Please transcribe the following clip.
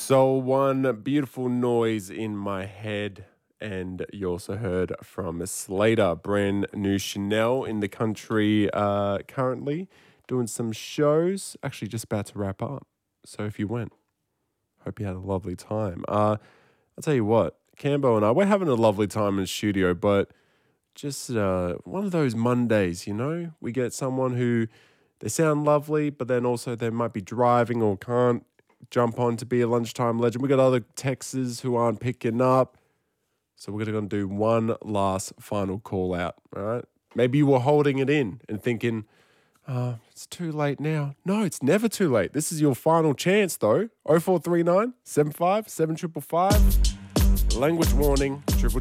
Soul One, beautiful noise in my head. And you also heard from Slater, brand new Chanel in the country currently, doing some shows. Actually, just about to wrap up. So if you went, hope you had a lovely time. I'll tell you what, Cambo and I, we're having a lovely time in the studio, but just one of those Mondays, you know? We get someone who, they sound lovely, but then also they might be driving or can't jump on to be a lunchtime legend. We got other Texans who aren't picking up. So we're going to do one last final call out, all right? Maybe you were holding it in and thinking, it's too late now. No, it's never too late. This is your final chance, though. 0439 75 7555. Language warning, triple